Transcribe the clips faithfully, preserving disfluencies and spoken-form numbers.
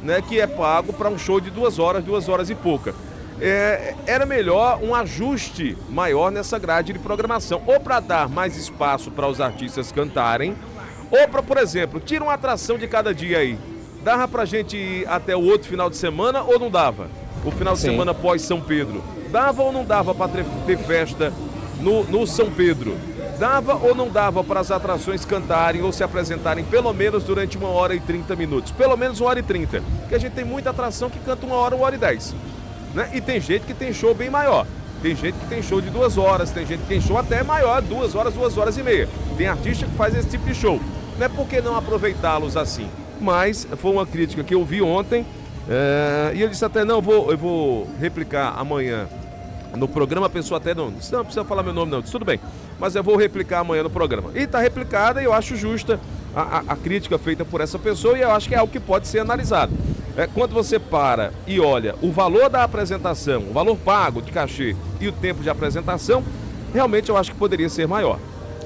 né, que é pago para um show de duas horas, duas horas e pouca. É, era melhor um ajuste maior nessa grade de programação, ou para dar mais espaço para os artistas cantarem, ou para, por exemplo, tira uma atração de cada dia aí. Dava pra gente ir até o outro final de semana ou não dava? O final de Sim. semana pós São Pedro. Dava ou não dava para ter, ter festa no, no São Pedro? Dava ou não dava para as atrações cantarem ou se apresentarem pelo menos durante uma hora e trinta minutos? Pelo menos uma hora e trinta. Porque a gente tem muita atração que canta uma hora, uma hora e dez. Né? E tem gente que tem show bem maior. Tem gente que tem show de duas horas, tem gente que tem show até maior, duas horas, duas horas e meia. Tem artista que faz esse tipo de show. Não é por que não aproveitá-los assim? Mas foi uma crítica que eu vi ontem, é, e eu disse até, não, vou, eu vou replicar amanhã no programa. A pessoa até não disse, não, não precisa falar meu nome não, disse, tudo bem, mas eu vou replicar amanhã no programa. E está replicada e eu acho justa a, a, a crítica feita por essa pessoa, e eu acho que é algo que pode ser analisado. É, quando você para e olha o valor da apresentação, o valor pago de cachê e o tempo de apresentação, realmente eu acho que poderia ser maior.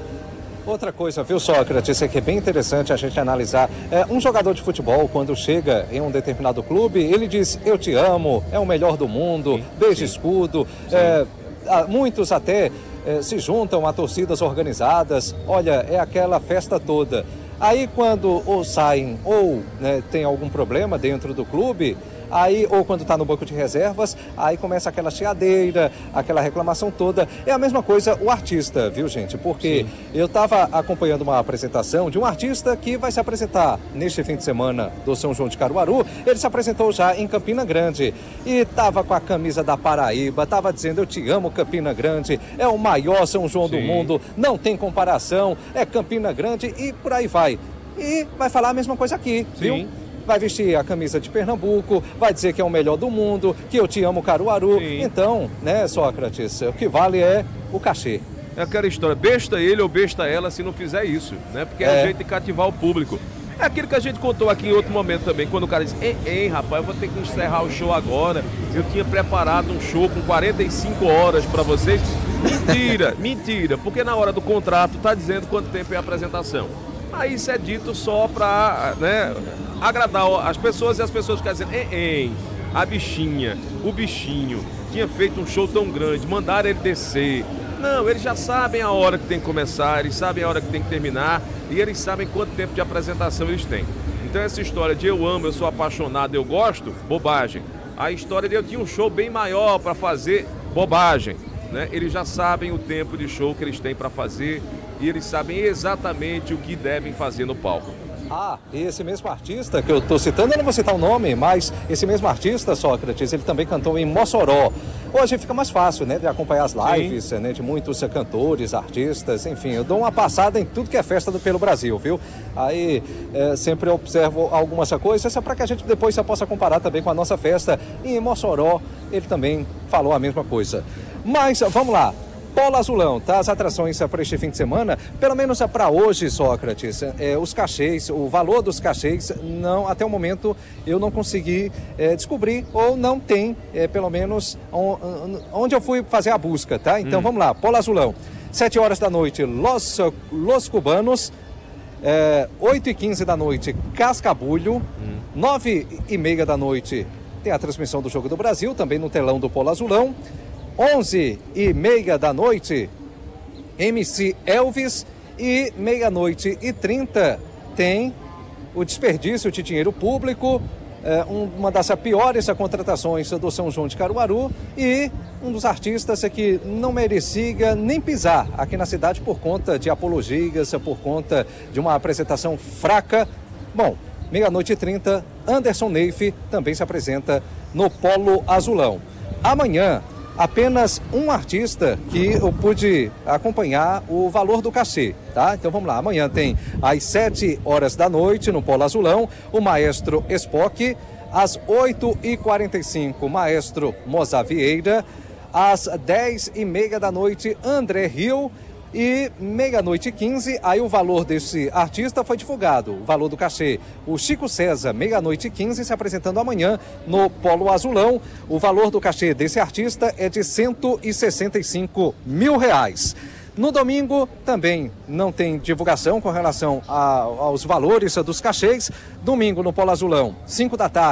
Outra coisa, viu, Sócrates, é que é bem interessante a gente analisar. É, um jogador de futebol, quando chega em um determinado clube, ele diz, eu te amo, é o melhor do mundo, sim, beija sim. escudo. Sim. É, muitos até é, se juntam a torcidas organizadas, olha, é aquela festa toda. Aí quando ou saem ou né, tem algum problema dentro do clube, aí ou quando está no banco de reservas, aí começa aquela chiadeira, aquela reclamação toda. É a mesma coisa o artista, viu, gente? Porque Sim. eu estava acompanhando uma apresentação de um artista que vai se apresentar neste fim de semana do São João de Caruaru. Ele se apresentou já em Campina Grande e estava com a camisa da Paraíba, estava dizendo, eu te amo, Campina Grande, é o maior São João Sim. do mundo, não tem comparação, é Campina Grande e por aí vai. E vai falar a mesma coisa aqui, Sim. viu? Vai vestir a camisa de Pernambuco, vai dizer que é o melhor do mundo, que eu te amo, Caruaru. Sim. Então, né, Sócrates, o que vale é o cachê. É aquela história, besta ele ou besta ela se não fizer isso, né? Porque é, é um jeito de cativar o público. É aquilo que a gente contou aqui em outro momento também, quando o cara diz, ei, ei, rapaz, eu vou ter que encerrar o show agora, eu tinha preparado um show com quarenta e cinco horas para vocês. Mentira, mentira, porque na hora do contrato tá dizendo quanto tempo é a apresentação. Aí isso é dito só para, né, agradar as pessoas, e as pessoas ficam dizendo, ei, ei, a bichinha, o bichinho, tinha feito um show tão grande, mandaram ele descer. Não, eles já sabem a hora que tem que começar, eles sabem a hora que tem que terminar, e eles sabem quanto tempo de apresentação eles têm. Então essa história de eu amo, eu sou apaixonado, eu gosto, bobagem. A história de eu tinha um show bem maior para fazer, bobagem. Né? Eles já sabem o tempo de show que eles têm para fazer, e eles sabem exatamente o que devem fazer no palco. Ah, e esse mesmo artista que eu estou citando, eu não vou citar o nome, mas esse mesmo artista, Sócrates, ele também cantou em Mossoró. Hoje fica mais fácil, né, de acompanhar as lives, né, de muitos cantores, artistas, enfim, eu dou uma passada em tudo que é festa do, pelo Brasil, viu? Aí é, sempre observo algumas coisas, para que a gente depois já possa comparar também com a nossa festa. E em Mossoró, ele também falou a mesma coisa. Mas, vamos lá. Polo Azulão, tá? As atrações para este fim de semana, pelo menos para hoje, Sócrates, é, os cachês, o valor dos cachês, não, até o momento eu não consegui é, descobrir, ou não tem, é, pelo menos, on, onde eu fui fazer a busca, tá? Então hum. vamos lá, Polo Azulão, sete horas da noite, Los, Los Cubanos, é, oito e quinze da noite, Cascabulho, hum. nove e meia da noite, tem a transmissão do Jogo do Brasil, também no telão do Polo Azulão. onze e meia da noite, M C Elvis, e meia-noite e trinta tem o desperdício de dinheiro público, é, uma das piores contratações do São João de Caruaru, e um dos artistas que não merecia nem pisar aqui na cidade por conta de apologias, por conta de uma apresentação fraca. Bom, meia-noite e trinta, Anderson Neif também se apresenta no Polo Azulão. Amanhã, apenas um artista que eu pude acompanhar o valor do cachê, tá? Então vamos lá, amanhã tem às sete horas da noite no Polo Azulão, o Maestro Spock, às oito e quarenta e cinco, Maestro Moza Vieira, às dez e meia da noite, André Rio, e meia-noite e quinze, aí o valor desse artista foi divulgado, o valor do cachê. O Chico César, meia-noite e quinze, se apresentando amanhã no Polo Azulão. O valor do cachê desse artista é de cento e sessenta e cinco mil reais. No domingo também não tem divulgação com relação a, aos valores dos cachês. Domingo no Polo Azulão, cinco da tarde.